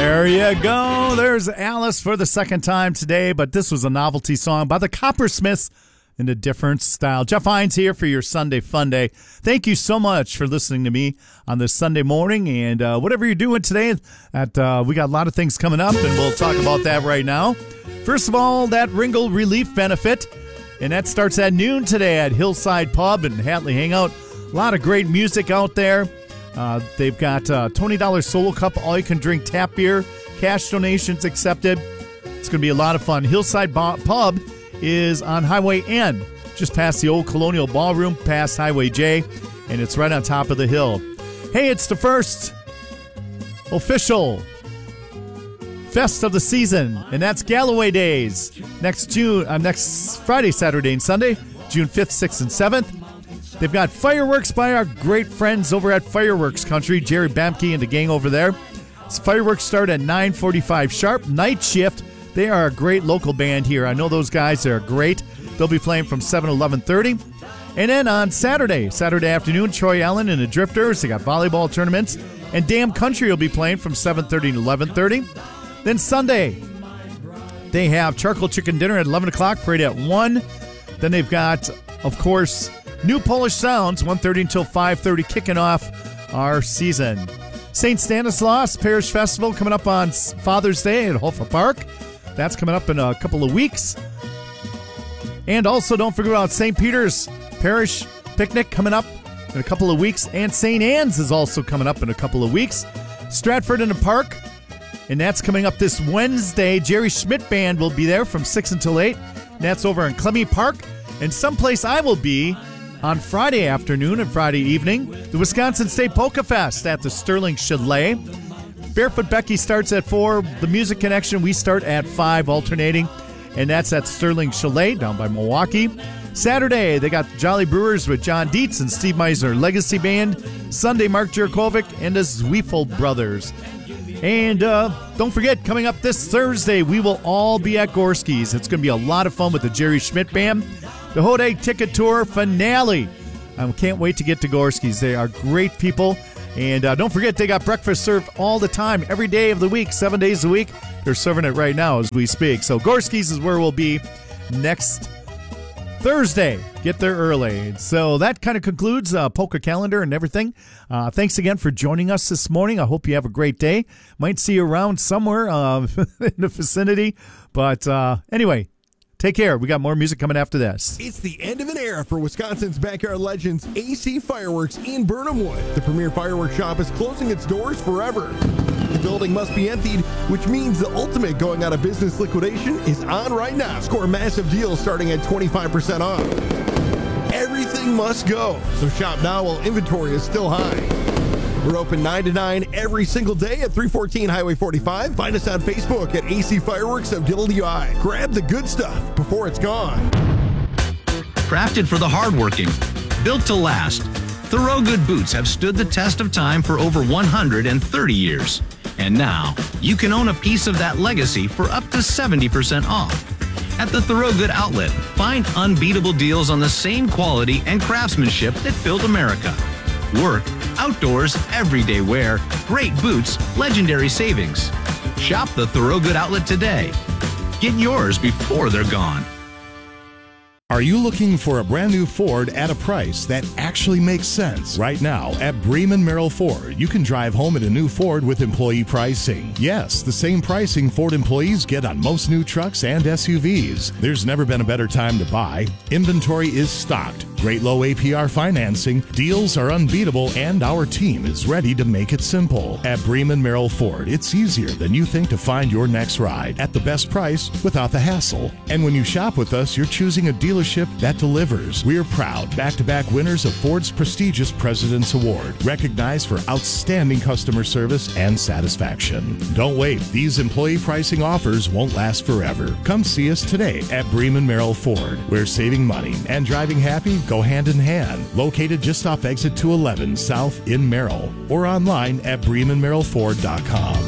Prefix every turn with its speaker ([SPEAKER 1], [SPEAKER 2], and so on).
[SPEAKER 1] There you go. There's Alice for the second time today, but this was a novelty song by the Coppersmiths in a different style. Jeff Hines here for your Sunday Fun Day. Thank you so much for listening to me on this Sunday morning, and whatever you're doing today, we got a lot of things coming up, and we'll talk about that right now. First of all, that Ringgold Relief Benefit, and that starts at noon today at Hillside Pub and Hatley Hangout. A lot of great music out there. They've got $20 Solo Cup, all-you-can-drink tap beer, cash donations accepted. It's going to be a lot of fun. Hillside Pub is on Highway N, just past the old Colonial Ballroom, past Highway J, and it's right on top of the hill. Hey, it's the first official fest of the season, and that's Galloway Days. Next Friday, Saturday, and Sunday, June 5th, 6th, and 7th. They've got fireworks by our great friends over at Fireworks Country, Jerry Bamke and the gang over there. Fireworks start at 9:45 sharp. Night Shift, they are a great local band here. I know those guys are great. They'll be playing from 7 to 11:30. And then on Saturday afternoon, Troy Allen and the Drifters, they got volleyball tournaments. And Damn Country will be playing from 7:30 to 11:30. Then Sunday, they have charcoal chicken dinner at 11 o'clock, parade at 1. Then they've got, of course, New Polish Sounds, 1:30 until 5:30, kicking off our season. St. Stanislaus Parish Festival coming up on Father's Day at Hoffa Park. That's coming up in a couple of weeks. And also, don't forget about St. Peter's Parish Picnic coming up in a couple of weeks. And St. Anne's is also coming up in a couple of weeks. Stratford in the Park, and that's coming up this Wednesday. Jerry Schmidt Band will be there from 6 until 8. And that's over in Clemmy Park. And someplace I will be on Friday afternoon and Friday evening, the Wisconsin State Polka Fest at the Sterling Chalet. Barefoot Becky starts at 4. The Music Connection, we start at 5, alternating. And that's at Sterling Chalet down by Milwaukee. Saturday, they got the Jolly Brewers with John Dietz and Steve Meisner Legacy Band. Sunday, Mark Jurkovic and the Zweifel Brothers. And don't forget, coming up this Thursday, we will all be at Gorski's. It's going to be a lot of fun with the Jerry Schmidt Band. The Hodag Ticket Tour finale. I can't wait to get to Gorski's. They are great people. And don't forget, they got breakfast served all the time, every day of the week, 7 days a week. They're serving it right now as we speak. So Gorski's is where we'll be next Thursday. Get there early. So that kind of concludes Polka Calendar and everything. Thanks again for joining us this morning. I hope you have a great day. Might see you around somewhere in the vicinity. But anyway, take care. We got more music coming after this.
[SPEAKER 2] It's the end of an era for Wisconsin's backyard legends, AC Fireworks in Burnhamwood. The premier fireworks shop is closing its doors forever. The building must be emptied, which means the ultimate going out of business liquidation is on right now. Score massive deals starting at 25% off. Everything must go, so shop now while inventory is still high. We're open 9 to 9 every single day at 314 Highway 45. Find us on Facebook at AC Fireworks of WI. Grab the good stuff before it's gone.
[SPEAKER 3] Crafted for the hardworking, built to last, Thorogood boots have stood the test of time for over 130 years. And now, you can own a piece of that legacy for up to 70% off. At the Thorogood outlet, find unbeatable deals on the same quality and craftsmanship that built America. Work, outdoors, everyday wear, great boots, legendary savings. Shop the Thorogood outlet today. Get yours before they're gone.
[SPEAKER 4] Are you looking for a brand new Ford at a price that actually makes sense? Right now at Bremen Merrill Ford, you can drive home in a new Ford with employee pricing. Yes, the same pricing Ford employees get on most new trucks and SUVs. There's never been a better time to buy. Inventory is stocked. Great low APR financing, deals are unbeatable, and our team is ready to make it simple. At Bremen Merrill Ford, it's easier than you think to find your next ride at the best price without the hassle. And when you shop with us, you're choosing a dealership that delivers. We're proud back-to-back winners of Ford's prestigious President's Award, recognized for outstanding customer service and satisfaction. Don't wait. These employee pricing offers won't last forever. Come see us today at Bremen Merrill Ford, where saving money and driving happy go hand in hand. Located just off exit 211 South in Merrill, or online at BremenMerrillFord.com.